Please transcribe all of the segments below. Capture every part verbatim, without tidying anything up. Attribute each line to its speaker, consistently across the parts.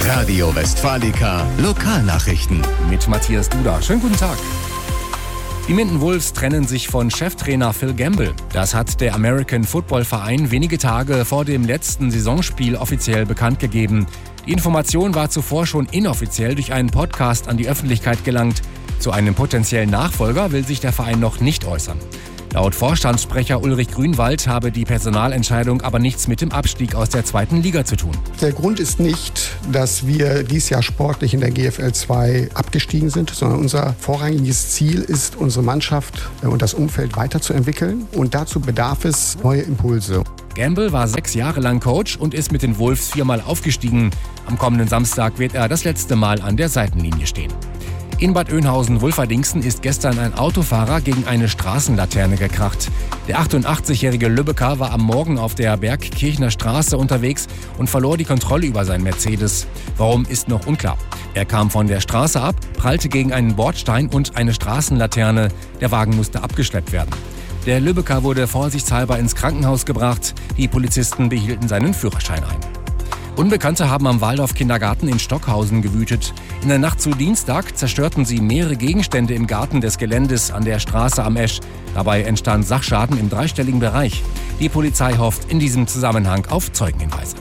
Speaker 1: Radio Westfalica Lokalnachrichten.
Speaker 2: Mit Matthias Duda. Schönen guten Tag. Die Minden Wolves trennen sich von Cheftrainer Phil Gamble. Das hat der American Football Verein wenige Tage vor dem letzten Saisonspiel offiziell bekannt gegeben. Die Information war zuvor schon inoffiziell durch einen Podcast an die Öffentlichkeit gelangt. Zu einem potenziellen Nachfolger will sich der Verein noch nicht äußern. Laut Vorstandssprecher Ulrich Grünwald habe die Personalentscheidung aber nichts mit dem Abstieg aus der zweiten Liga zu tun.
Speaker 3: Der Grund ist nicht, dass wir dieses Jahr sportlich in der G F L zwei abgestiegen sind, sondern unser vorrangiges Ziel ist, unsere Mannschaft und das Umfeld weiterzuentwickeln. Und dazu bedarf es neue Impulse.
Speaker 2: Gamble war sechs Jahre lang Coach und ist mit den Wolves viermal aufgestiegen. Am kommenden Samstag wird er das letzte Mal an der Seitenlinie stehen. In Bad Oeynhausen-Wulferdingsten ist gestern ein Autofahrer gegen eine Straßenlaterne gekracht. Der achtundachtzigjährige Lübecker war am Morgen auf der Bergkirchner Straße unterwegs und verlor die Kontrolle über sein Mercedes. Warum, ist noch unklar. Er kam von der Straße ab, prallte gegen einen Bordstein und eine Straßenlaterne. Der Wagen musste abgeschleppt werden. Der Lübecker wurde vorsichtshalber ins Krankenhaus gebracht. Die Polizisten behielten seinen Führerschein ein. Unbekannte haben am Waldorf-Kindergarten in Stockhausen gewütet. In der Nacht zu Dienstag zerstörten sie mehrere Gegenstände im Garten des Geländes an der Straße am Esch. Dabei entstand Sachschaden im dreistelligen Bereich. Die Polizei hofft in diesem Zusammenhang auf Zeugenhinweise.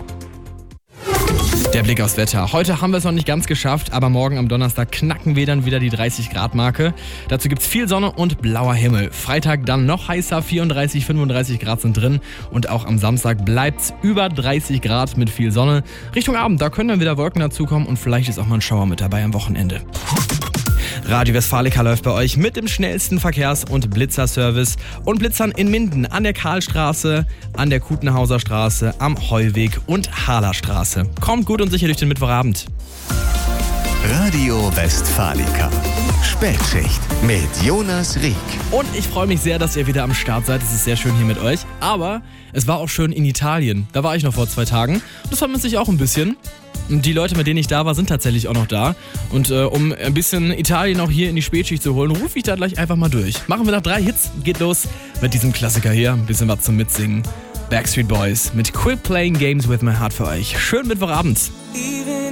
Speaker 4: Der Blick aufs Wetter. Heute haben wir es noch nicht ganz geschafft, aber morgen am Donnerstag knacken wir dann wieder die dreißig Grad Marke. Dazu gibt es viel Sonne und blauer Himmel. Freitag dann noch heißer, vierunddreißig, fünfunddreißig Grad sind drin. Und auch am Samstag bleibt es über dreißig Grad mit viel Sonne. Richtung Abend, da können dann wieder Wolken dazukommen und vielleicht ist auch mal ein Schauer mit dabei am Wochenende. Radio Westfalica läuft bei euch mit dem schnellsten Verkehrs- und Blitzerservice und Blitzern in Minden an der Karlstraße, an der Kutenhauser Straße, am Heuweg und Halerstraße. Kommt gut und sicher durch den Mittwochabend.
Speaker 1: Radio Westfalica. Spätschicht mit Jonas Rieck.
Speaker 4: Und ich freue mich sehr, dass ihr wieder am Start seid. Es ist sehr schön hier mit euch. Aber es war auch schön in Italien. Da war ich noch vor zwei Tagen. Das vermisse ich auch ein bisschen. Und die Leute, mit denen ich da war, sind tatsächlich auch noch da. Und äh, um ein bisschen Italien auch hier in die Spätschicht zu holen, rufe ich da gleich einfach mal durch. Machen wir noch drei Hits. Geht los mit diesem Klassiker hier. Ein bisschen was zum Mitsingen. Backstreet Boys mit Quit Playing Games with My Heart für euch. Schönen Mittwochabend.